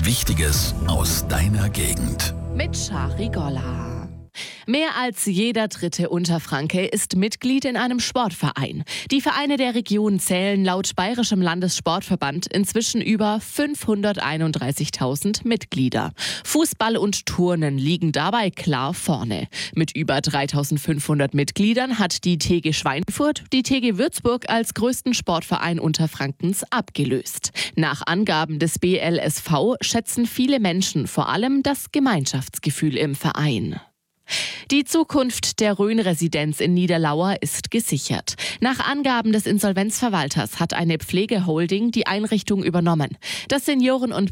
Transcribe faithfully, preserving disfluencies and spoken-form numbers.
Wichtiges aus deiner Gegend. Mit Shari Golla. Mehr als jeder dritte Unterfranke ist Mitglied in einem Sportverein. Die Vereine der Region zählen laut Bayerischem Landessportverband inzwischen über fünfhunderteinunddreißigtausend Mitglieder. Fußball und Turnen liegen dabei klar vorne. Mit über dreitausendfünfhundert Mitgliedern hat die T G Schweinfurt die T G Würzburg als größten Sportverein Unterfrankens abgelöst. Nach Angaben des B L S V schätzen viele Menschen vor allem das Gemeinschaftsgefühl im Verein. Die Zukunft der Rhön-Residenz in Niederlauer ist gesichert. Nach Angaben des Insolvenzverwalters hat eine Pflegeholding die Einrichtung übernommen. Das Senioren- und